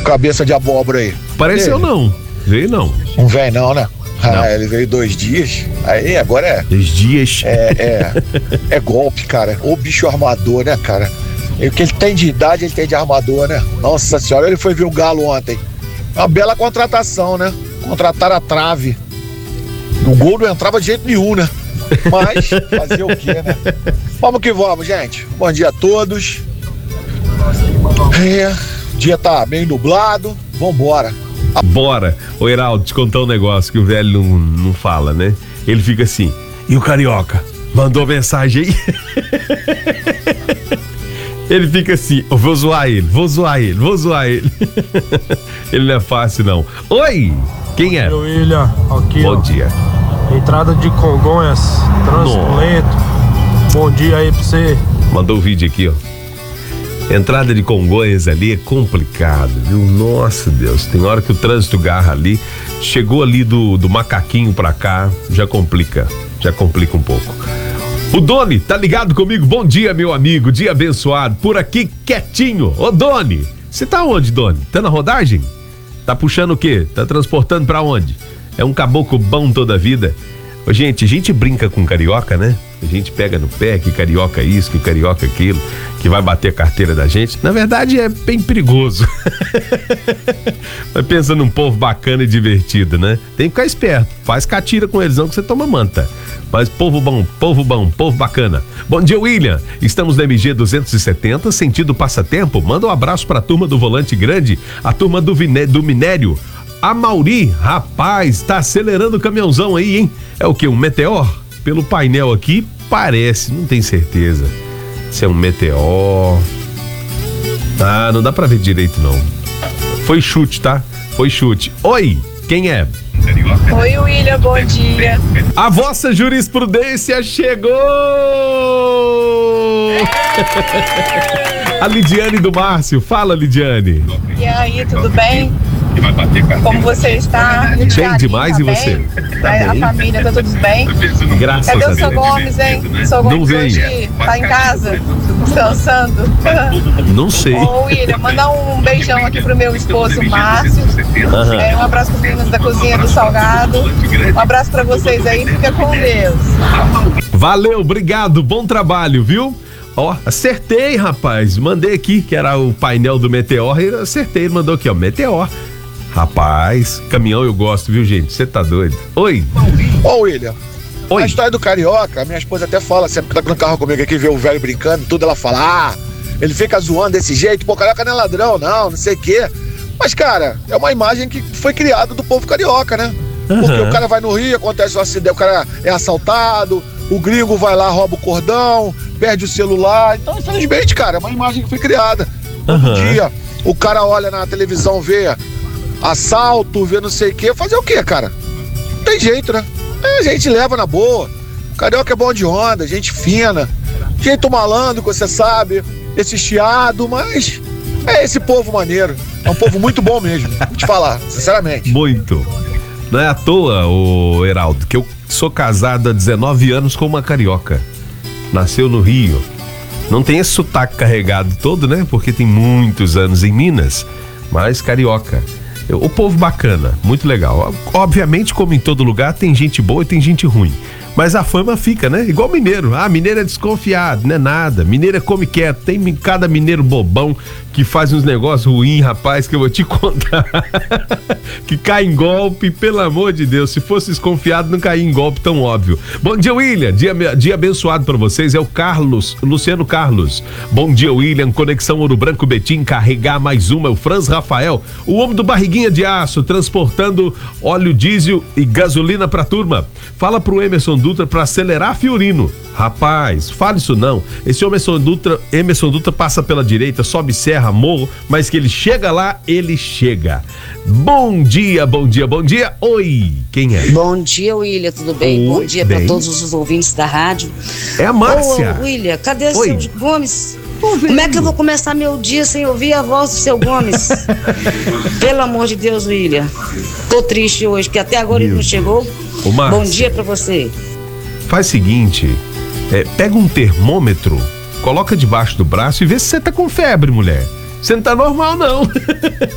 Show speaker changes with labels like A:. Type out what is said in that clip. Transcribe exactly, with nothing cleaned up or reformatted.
A: cabeça de abóbora aí.
B: Pareceu ele? Não, veio não.
A: Não vem não, né?
B: Não.
A: Ah, ele veio dois dias, aí agora é...
B: Dois dias?
A: É, é, é golpe, cara. O bicho armador, né, cara? O que ele tem de idade, ele tem de armador, né? Nossa senhora, ele foi ver o Galo ontem. Uma bela contratação, né? Contrataram a trave. O gol não entrava de jeito nenhum, né? Mas, fazer o quê, né? Vamos que vamos, gente. Bom dia a todos. É, o dia tá meio nublado. Vambora.
B: Bora. Ô, Heraldo, te contar um negócio que o velho não, não fala, né? Ele fica assim, e o Carioca? Mandou mensagem aí? Ele fica assim, eu vou zoar ele, vou zoar ele, vou zoar ele. Ele não é fácil, não. Oi, quem é?
C: Bom dia, William. Aqui,
B: Bom
C: ó.
B: dia.
C: Entrada de Congonhas, trânsito
B: Nossa.
C: lento. Bom dia aí pra você.
B: Mandou o vídeo aqui, ó. Entrada de Congonhas ali é complicado, viu? Nossa Deus, tem hora que o trânsito garra ali. Chegou ali do, do Macaquinho pra cá, já complica, já complica um pouco. O Doni, tá ligado comigo? Bom dia, meu amigo, dia abençoado. Por aqui, quietinho. Ô, Doni, você tá onde, Doni? Tá na rodagem? Tá puxando o quê? Tá transportando pra onde? É um caboclo bom toda a vida. Ô, gente, a gente brinca com carioca, né? A gente pega no pé que carioca isso, que carioca aquilo, que vai bater a carteira da gente. Na verdade, é bem perigoso. Mas pensa num povo bacana e divertido, né? Tem que ficar esperto. Faz catira com eles, não, que você toma manta. Mas povo bom, povo bom, povo bacana. Bom dia, William. Estamos na M G duzentos e setenta, sentido passatempo. Manda um abraço pra turma do Volante Grande, a turma do, Viné, do Minério. A Mauri, rapaz, tá acelerando o caminhãozão aí, hein? É o quê? Um Meteor? Pelo painel aqui, parece, não tenho certeza. Se é um Meteor. Ah, não dá pra ver direito, não. Foi chute, tá? Foi chute. Oi, quem é?
D: Oi, William, bom dia.
B: A vossa jurisprudência chegou! A Lidiane do Márcio. Fala, Lidiane.
D: E aí, tudo bem? Como você está?
B: Bem demais,
D: tá
B: e você?
D: bem?
B: Tá
D: a
B: bem.
D: família tá todos bem?
B: Graças
D: Cadê
B: a
D: o seu
B: Deus.
D: Gomes, hein? O seu
B: Não
D: Gomes
B: vem.
D: hoje tá em casa, descansando.
B: Não sei.
D: Ô, William, mandar um beijão aqui pro meu esposo, Márcio.
B: Aham.
D: É, um abraço para os meninos da cozinha do Salgado. Um abraço pra vocês aí, fica com Deus.
B: Valeu, obrigado, bom trabalho, viu? Ó, acertei, rapaz. Mandei aqui, que era o painel do Meteor, e acertei, ele mandou aqui, ó, Meteor. Rapaz, caminhão eu gosto, viu, gente? Você tá doido? Oi.
A: Ô, William.
B: Oi.
A: A história do Carioca, minha esposa até fala, sempre que tá no carro comigo aqui, vê o velho brincando, tudo, ela fala, ah, ele fica zoando desse jeito, pô, Carioca não é ladrão, não, não sei o quê. Mas, cara, é uma imagem que foi criada do povo carioca, né?
B: Uhum.
A: Porque o cara vai no Rio, acontece um acidente, o cara é assaltado, o gringo vai lá, rouba o cordão, perde o celular. Então, infelizmente, cara, é uma imagem que foi criada. Todo
B: Uhum.
A: dia, o cara olha na televisão, vê assalto, vê não sei o quê. Fazer o quê, cara? Não tem jeito, né? É, a gente leva na boa. Carioca é bom de onda, gente fina, jeito malandro, que você sabe, esse chiado, mas é esse povo maneiro. É um povo muito bom mesmo, vou te falar, sinceramente.
B: Muito. Não é à toa, ô Heraldo, que eu sou casado há dezenove anos com uma carioca. Nasceu no Rio. Não tem esse sotaque carregado todo, né? Porque tem muitos anos em Minas, mas carioca. O povo bacana, muito legal. Obviamente, como em todo lugar, tem gente boa e tem gente ruim. Mas a fama fica, né? Igual mineiro. Ah, mineiro é desconfiado, não é nada. Mineiro é come quieto. Tem cada mineiro bobão que faz uns negócios ruins, rapaz, que eu vou te contar. Que cai em golpe, pelo amor de Deus. Se fosse desconfiado, não caía em golpe tão óbvio. Bom dia, William. Dia, dia abençoado pra vocês. É o Carlos, Luciano Carlos. Bom dia, William. Conexão Ouro Branco Betim. Carregar mais uma. É o Franz Rafael. O homem do barriguinha de aço, transportando óleo diesel e gasolina pra turma. Fala pro Emerson Dutra pra acelerar Fiorino. Rapaz, fala isso não. Esse Emerson Dutra, Emerson Dutra passa pela direita, sobe serra, morro, mas que ele chega lá, ele chega. Bom dia, bom dia, bom dia. Oi, quem é?
E: Bom dia, William, tudo bem?
B: Oi,
E: bom dia
B: bem.
E: para todos os ouvintes da rádio.
B: É a Márcia.
E: Ô, William, cadê o
B: Oi.
E: seu Gomes? Como é que eu vou começar meu dia sem ouvir a voz do seu Gomes? Pelo amor de Deus, William. Tô triste hoje, porque até agora ele não chegou.
B: Ô, Márcia,
E: Bom dia pra você.
B: faz o seguinte, é, pega um termômetro, coloca debaixo do braço e vê se você tá com febre, mulher. Você não tá normal, não.